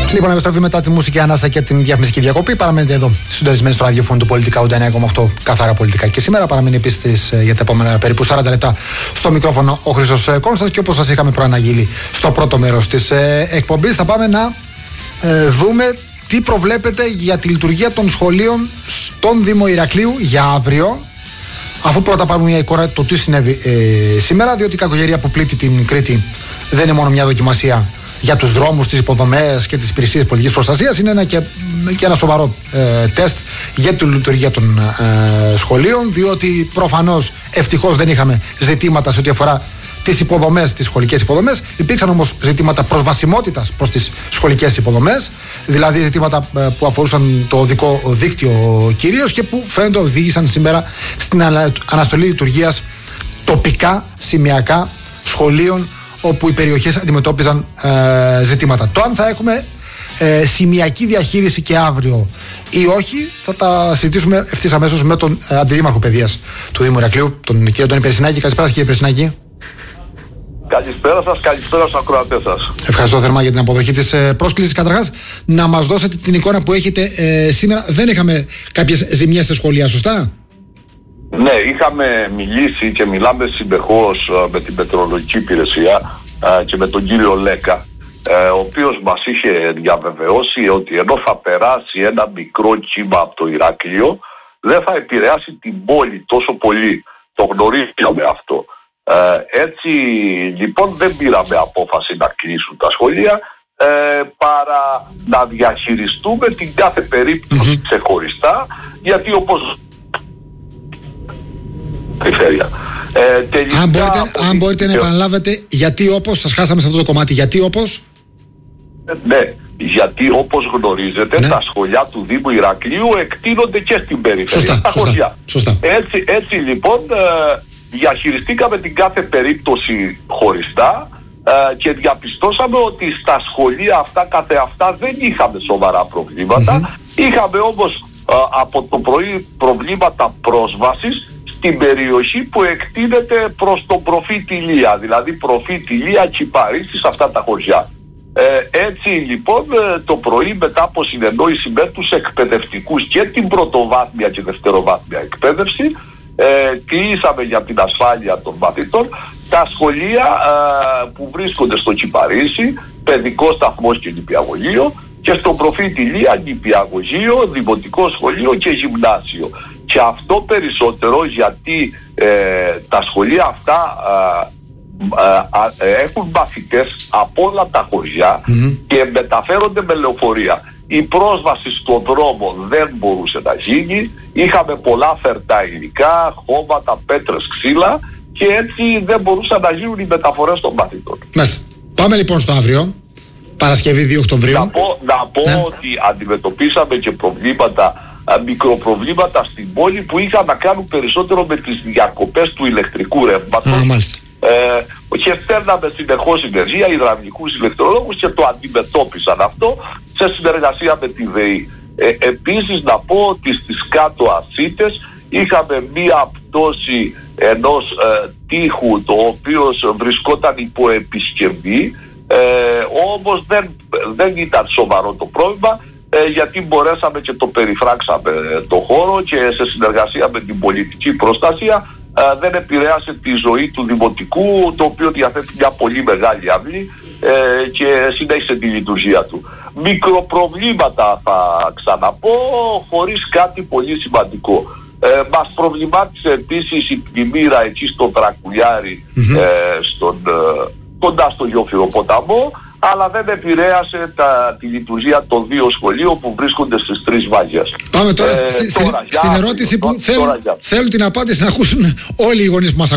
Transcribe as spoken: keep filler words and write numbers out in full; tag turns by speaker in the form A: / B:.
A: Λοιπόν, επιστροφή μετά τη μουσική ανάσα και την διαφημιστική διακοπή. Παραμένετε εδώ συντονισμένοι στο ραδιόφωνο του Πολιτικά ογδόντα εννέα κόμμα οκτώ, καθαρά πολιτικά. Και σήμερα παραμένει επίσης για τα επόμενα περίπου σαράντα λεπτά στο μικρόφωνο ο Χρήστος Κόνστας. Και όπως σας είχαμε προαναγγείλει στο πρώτο μέρος της ε, εκπομπής, θα πάμε να ε, δούμε τι προβλέπεται για τη λειτουργία των σχολείων στον Δήμο Ηρακλείου για αύριο. Αφού πρώτα πάρουμε μια εικόνα το τι συνέβη ε, σήμερα, διότι η κακοκαιρία που πλήττει την Κρήτη δεν είναι μόνο μια δοκιμασία για τους δρόμους, τις υποδομές και τις υπηρεσίες πολιτικής προστασίας, είναι ένα και, και ένα σοβαρό ε, τεστ για τη λειτουργία των ε, σχολείων, διότι προφανώς ευτυχώς δεν είχαμε ζητήματα σε ό,τι αφορά τις υποδομές, τις σχολικές υποδομές. Υπήρξαν όμως ζητήματα προσβασιμότητας προς τις σχολικές υποδομές, δηλαδή ζητήματα ε, που αφορούσαν το οδικό δίκτυο κυρίως και που φαίνεται οδήγησαν σήμερα στην ανα, αναστολή λειτουργίας τοπικά, σημειακά σχολείων, όπου οι περιοχές αντιμετώπιζαν ε, ζητήματα. Το αν θα έχουμε ε, σημειακή διαχείριση και αύριο ή όχι, θα τα συζητήσουμε ευθύς αμέσως με τον ε, Αντιδήμαρχο Παιδείας του Δήμου Ηρακλείου, τον κύριο Αντώνη Περσινάκη. Καλησπέρα, κύριε Περσινάκη.
B: Καλησπέρα σας, καλησπέρα στους ακροατές σας.
A: Ευχαριστώ θερμά για την αποδοχή της ε, πρόσκλησης. Καταρχάς, να μας δώσετε την εικόνα που έχετε ε, σήμερα. Δεν είχαμε κάποιες ζημιές στα σχολεία, σωστά?
B: Ναι, είχαμε μιλήσει και μιλάμε συνεχώς με την μετεωρολογική υπηρεσία και με τον κύριο Λέκα, ο οποίος μας είχε διαβεβαιώσει ότι ενώ θα περάσει ένα μικρό κύμα από το Ηράκλειο, δεν θα επηρεάσει την πόλη τόσο πολύ. Το γνωρίζαμε αυτό. Έτσι λοιπόν δεν πήραμε απόφαση να κλείσουν τα σχολεία, παρά να διαχειριστούμε την κάθε περίπτωση mm-hmm. ξεχωριστά, γιατί όπως περιφέρεια. Ε, τελικά,
A: αν μπορείτε, αν μπορείτε να επαναλάβετε γιατί όπως, σας χάσαμε σε αυτό το κομμάτι, γιατί όπως?
B: Ναι, γιατί όπως γνωρίζετε ναι. τα σχολιά του Δήμου Ηρακλείου εκτείνονται και στην περιφέρεια.
A: Σωστά,
B: τα
A: σωστά, σωστά.
B: Έτσι, έτσι λοιπόν ε, διαχειριστήκαμε την κάθε περίπτωση χωριστά ε, και διαπιστώσαμε ότι στα σχολεία αυτά καθεαυτά δεν είχαμε σοβαρά προβλήματα. Mm-hmm. Είχαμε όμως ε, από το πρωί προβλήματα πρόσβασης στην περιοχή που εκτείνεται προς τον προφήτη Ηλία, δηλαδή προφήτη Ηλία Κυπαρίσης, αυτά τα χωριά. Ε, έτσι λοιπόν το πρωί, μετά από συνεννόηση με τους εκπαιδευτικούς και την πρωτοβάθμια και δευτεροβάθμια εκπαίδευση, ε, κλείσαμε για την ασφάλεια των μαθητών τα σχολεία ε, που βρίσκονται στο Κυπαρίσι, παιδικό σταθμός και νηπιαγωγείο, και στον προφήτη Ηλία νηπιαγωγείο, δημοτικό σχολείο και γυμνάσιο. Και αυτό περισσότερο γιατί ε, τα σχολεία αυτά ε, ε, ε, έχουν μαθητές από όλα τα χωριά mm-hmm. και μεταφέρονται με λεωφορεία. Η πρόσβαση στον δρόμο δεν μπορούσε να γίνει, είχαμε πολλά φερτά υλικά, χώματα, πέτρες, ξύλα, και έτσι δεν μπορούσαν να γίνουν οι μεταφορές των μαθητών.
A: Μάλιστα. Πάμε λοιπόν στο αύριο, Παρασκευή δύο Οκτωβρίου.
B: Να πω, να πω ναι. ότι αντιμετωπίσαμε και προβλήματα, μικροπροβλήματα στην πόλη που είχαν να κάνουν περισσότερο με τις διακοπές του ηλεκτρικού ρεύματος.
A: Α, μάλιστα.
B: Ε, και στέλναμε συνεχώς ενεργεία, υδραυλικούς ηλεκτρολόγους, και το αντιμετώπισαν αυτό σε συνεργασία με τη ΔΕΗ. Ε, επίσης να πω ότι στις κάτω Ασίτες είχαμε μία πτώση ενός ε, τείχου, το οποίο βρισκόταν υπό επισκευή, ε, όμως δεν, δεν ήταν σοβαρό το πρόβλημα, Ε, γιατί μπορέσαμε και το περιφράξαμε ε, το χώρο, και σε συνεργασία με την πολιτική προστασία ε, δεν επηρέασε τη ζωή του δημοτικού, το οποίο διαθέτει μια πολύ μεγάλη αυλή ε, και συνέχισε τη λειτουργία του. Μικροπροβλήματα θα ξαναπώ, χωρίς κάτι πολύ σημαντικό. Ε, μας προβλημάτισε επίσης η πλημμύρα εκεί στο Τρακουλιάρι, mm-hmm. ε, στον, ε, κοντά στο Λιόφυρο ποταμό, αλλά δεν επηρέασε τα, τη λειτουργία των δύο σχολείων που βρίσκονται στις τρεις βάγιες.
A: Πάμε τώρα, ε, στη, τώρα στην, στην ερώτηση που θέλουν, θέλουν την απάντηση να ακούσουν όλοι οι γονείς που μας